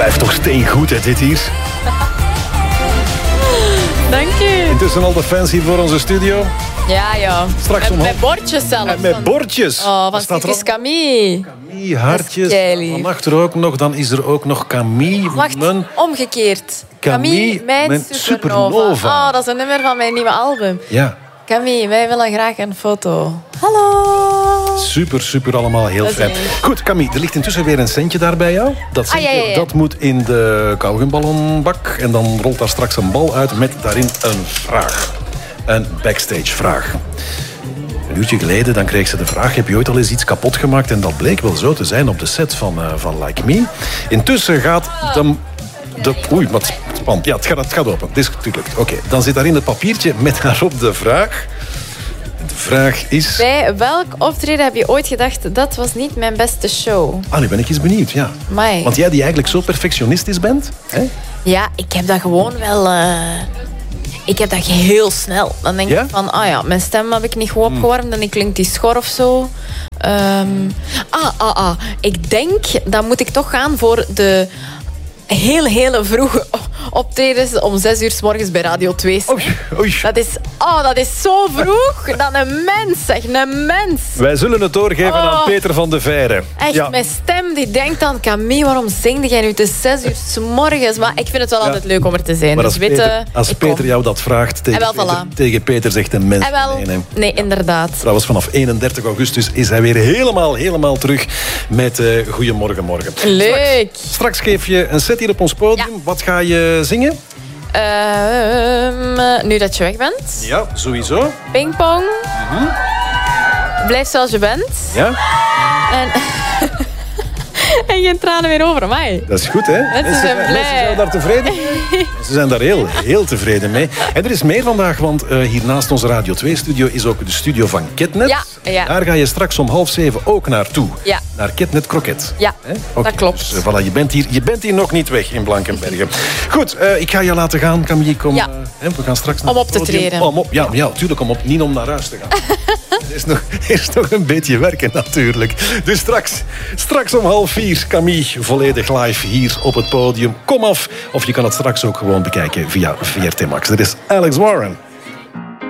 blijft toch steengoed, hè, dit hier. Dank je. Intussen al de fans hier voor onze studio. Ja. Straks met bordjes zelfs. Met bordjes. Oh, van Circus Camille. Camille, hartjes. Van achter ook nog. Dan is er ook nog Camille. Wacht, omgekeerd. Camille, mijn Supernova. Oh, dat is een nummer van mijn nieuwe album. Ja. Camille, wij willen graag een foto. Hallo. Super allemaal. Heel fijn. Goed, Camille, er ligt intussen weer een centje daar bij jou. Dat centje, dat moet in de kauwgomballonbak. En dan rolt daar straks een bal uit met daarin een vraag. Een backstage vraag. Een uurtje geleden dan kreeg ze de vraag: heb je ooit al eens iets kapot gemaakt? En dat bleek wel zo te zijn op de set van Like Me. Intussen gaat oei, wat spannend. Ja, het gaat open. Dit is gelukt. Oké, dan zit daarin het papiertje met daarop de vraag. De vraag is... Bij welk optreden heb je ooit gedacht, dat was niet mijn beste show? Nu ben ik eens benieuwd, ja. Amai. Want jij die eigenlijk zo perfectionistisch bent, hè? Ja, ik heb dat gewoon wel... Ik heb dat heel snel. Dan denk ik van, mijn stem heb ik niet goed opgewarmd en ik klink die schor of zo. Ik denk, dan moet ik toch gaan voor de hele vroege optredens om 6 uur 's morgens bij Radio 2. Oei. Dat is zo vroeg. Dat een mens, een mens. Wij zullen het doorgeven aan Peter van de Veire. Echt, mijn stem die denkt dan, Camille, waarom zingde jij nu te 6 uur 's morgens? Maar ik vind het wel altijd leuk om er te zijn. Maar dus als Peter jou dat vraagt tegen Peter zegt een mens. Nee, inderdaad. Trouwens, vanaf 31 augustus is hij weer helemaal terug met Goedemorgen Morgen. Leuk. Straks geef je een set hier op ons podium. Ja. Wat ga je zingen? Nu dat je weg bent. Ja, sowieso. Pingpong. Blijf zoals je bent. Ja. En geen tranen meer over mij. Dat is goed, hè? Mensen zijn blij. Mensen zijn daar tevreden mee. Ze zijn daar heel tevreden mee. En er is meer vandaag, want hier naast onze Radio 2-studio is ook de studio van Ketnet. Ja. Daar ga je straks om 6:30 ook naartoe. Ja. Naar Ketnet Kroket. Ja, dat klopt. Dus, voilà, je bent hier nog niet weg in Blankenbergen. Goed, ik ga je laten gaan, Camille. Kom, we gaan straks naar om op te treden. Ja, natuurlijk, niet om naar huis te gaan. Er is nog een beetje werken natuurlijk. Dus straks om 3:30, Camille, volledig live hier op het podium. Kom af, of je kan het straks ook gewoon bekijken via VRT Max. Dat is Alex Warren.